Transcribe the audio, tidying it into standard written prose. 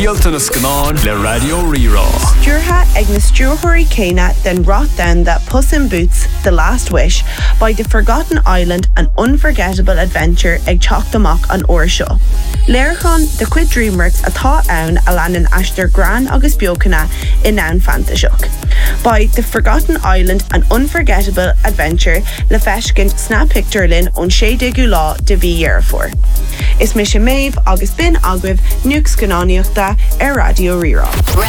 Díalta na Scanán le Radio Rirá. Dúrtha ag na stúrthóirí céine den Roth Down that Puss in Boots, The Last Wish, by The Forgotten Island, an unforgettable adventure ag teacht amach an uair seo. Léirchan de cuid DreamWorks atá ann a leanan aistear gran agus beocanna in ann fantaseach. By The Forgotten Island, an unforgettable adventure le feiscin sna picturelinn ón 16 lá de bhí dhearfór. Is mis sé méibh agus bin agah nuac scanáíochta ar Radio Rirá.